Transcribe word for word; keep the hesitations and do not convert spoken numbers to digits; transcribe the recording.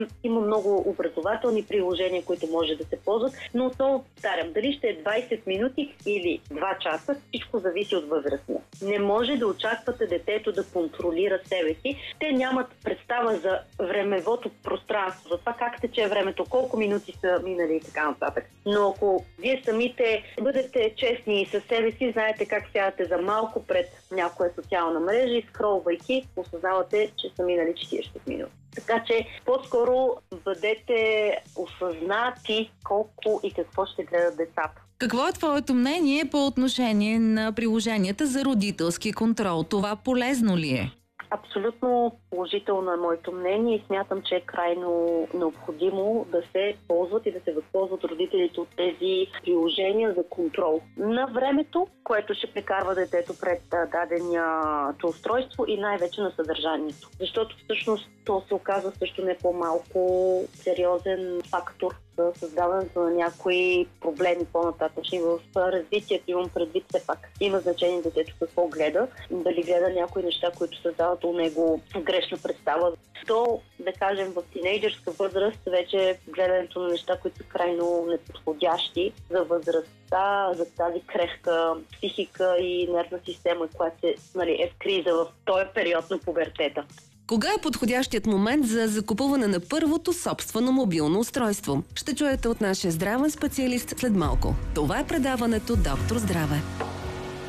Има много образователни приложения, които може да се ползват, но отново повтарям, дали ще е двайсет минути или два часа, всичко зависи от възрастния. Не може да очаквате детето да контролира себе си. Те нямат представа за времевото пространство, за това как тече времето, колко минути са минали и така нататък. Но ако вие самите бъдете честни със себе си, знаете как сядате за малко пред някоя социална мрежа и скролвайки, осъзнавате, че са минали четирийсет минути. Така че по-скоро бъдете осъзнати колко и какво ще гледат децата. Какво е твоето мнение по отношение на приложенията за родителски контрол? Това полезно ли е? Абсолютно положително е моето мнение и смятам, че е крайно необходимо да се ползват и да се възползват родителите от тези приложения за контрол на времето, което ще прекарва детето пред даденото устройство и най-вече на съдържанието. Защото всъщност то се оказва също не по-малко сериозен фактор за създаването на някои проблеми по-нататъчни в развитието. Имам предвид, все пак има значение детето какво гледа, дали гледа някои неща, които създават у него грешна представа. То, да кажем, в тинейджърска възраст вече гледането на неща, които са крайно неподходящи за възрастта, за тази крехка психика и нервна система, която се, нали, е в криза в този период на пубертета. Кога е подходящият момент за закупуване на първото собствено мобилно устройство? Ще чуете от нашия здравен специалист след малко. Това е предаването Доктор Здраве.